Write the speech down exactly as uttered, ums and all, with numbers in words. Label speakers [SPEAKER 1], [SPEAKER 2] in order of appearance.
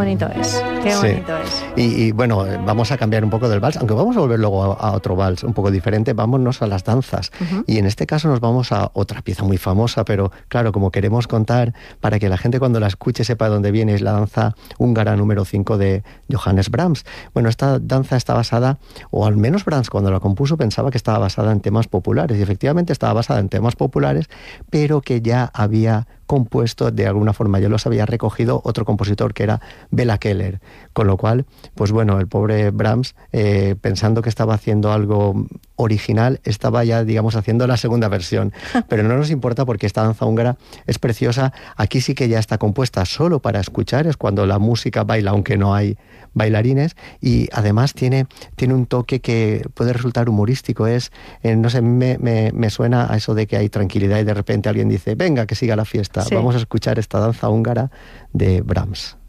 [SPEAKER 1] bonito es, qué bonito
[SPEAKER 2] sí.
[SPEAKER 1] es.
[SPEAKER 2] Y, y bueno, vamos a cambiar un poco del vals, aunque vamos a volver luego a, a otro vals un poco diferente, vámonos a las danzas. Uh-huh. Y en este caso nos vamos a otra pieza muy famosa, pero claro, como queremos contar, para que la gente cuando la escuche sepa de dónde viene, es la danza húngara número cinco de Johannes Brahms. Bueno, esta danza está basada, o al menos Brahms cuando la compuso pensaba que estaba basada en temas populares, y efectivamente estaba basada en temas populares, pero que ya había compuesto de alguna forma, ya los había recogido otro compositor que era Bela Keller, con lo cual, pues bueno, el pobre Brahms, eh, pensando que estaba haciendo algo original, estaba ya, digamos, haciendo la segunda versión, pero no nos importa porque esta danza húngara es preciosa. Aquí sí que ya está compuesta solo para escuchar, es cuando la música baila, aunque no hay bailarines, y además tiene, tiene un toque que puede resultar humorístico, es, eh, no sé, me, me, me suena a eso de que hay tranquilidad y de repente alguien dice, venga, que siga la fiesta. Sí. Vamos a escuchar esta danza húngara de Brahms.